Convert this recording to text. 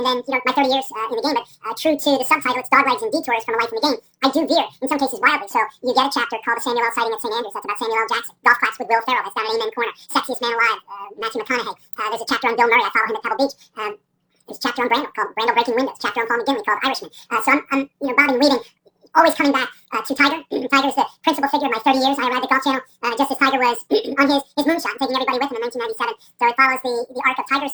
and then, my 30 years in the game, but true to the subtitle, it's Doglegs and Detours from a Life in the Game. I do veer, in some cases wildly. So you get a chapter called The Samuel L. Sighting at St. Andrews. That's about Samuel L. Jackson. Golf claps with Will Ferrell. That's down at Amen Corner. Sexiest Man Alive, Matthew McConaughey. There's a chapter on Bill Murray. I follow him at Pebble Beach. There's a chapter on Brandel called Brandel Breaking Windows. Chapter on Paul McGinley called Irishman. So I'm bobbing, reading, always coming back to Tiger. Tiger's the principal figure of my 30 years. I arrived at Golf Channel just as Tiger was on his moonshot, taking everybody with him in 1997. So it follows the arc of Tiger's